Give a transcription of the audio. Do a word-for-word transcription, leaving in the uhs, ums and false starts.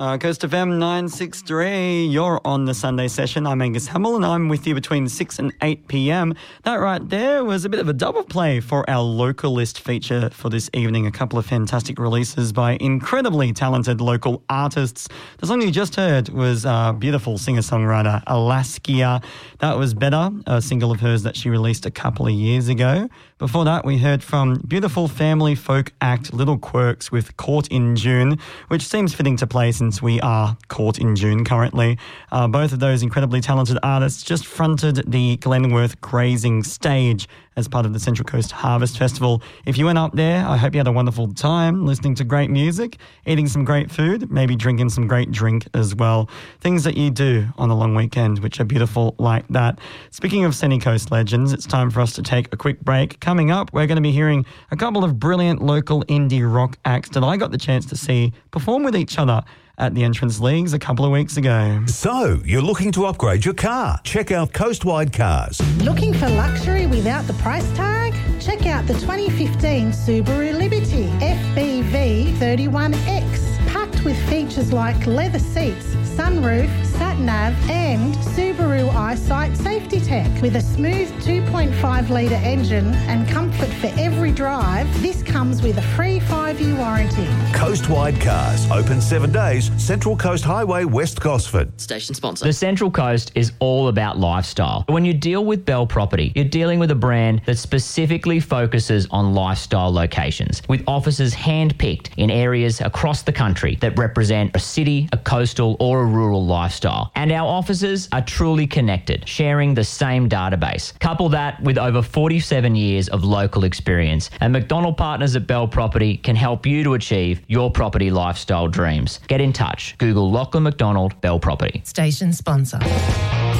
Uh, Coast F M nine sixty-three, you're on the Sunday session. I'm Angus Hamill and I'm with you between six and eight p.m. That right there was a bit of a double play for our local list feature for this evening. A couple of fantastic releases by incredibly talented local artists. The song you just heard was uh, beautiful singer-songwriter Alaskia. That was Better, a single of hers that she released a couple of years ago. Before that, we heard from beautiful family folk act Little Quirks with Caught in June, which seems fitting to play since we are caught in June currently. Uh, both of those incredibly talented artists just fronted the Glenworth Grazing Stage as part of the Central Coast Harvest Festival. If you went up there, I hope you had a wonderful time listening to great music, eating some great food, maybe drinking some great drink as well. Things that you do on a long weekend, which are beautiful like that. Speaking of Sunny Coast legends, it's time for us to take a quick break. Coming up, we're going to be hearing a couple of brilliant local indie rock acts that I got the chance to see perform with each other at the Entrance Leagues a couple of weeks ago. So, you're looking to upgrade your car? Check out Coastwide Cars. Looking for luxury without the price tag? Check out the twenty fifteen Subaru Liberty F B V thirty-one X. Packed with features like leather seats, sunroof, sat-nav and Subaru EyeSight safety tech. With a smooth two point five litre engine and comfort for every drive, this comes with a free five-year warranty. Coastwide Cars. Open seven days. Central Coast Highway, West Gosford. Station sponsor. The Central Coast is all about lifestyle. When you deal with Bell Property, you're dealing with a brand that specifically focuses on lifestyle locations, with offices hand-picked in areas across the country that represent a city, a coastal or a rural lifestyle. And our offices are truly connected, sharing the same database. Couple that with over forty-seven years of local experience, and McDonald Partners at Bell Property can help you to achieve your property lifestyle dreams. Get in touch. Google Lachlan McDonald Bell Property. Station sponsor.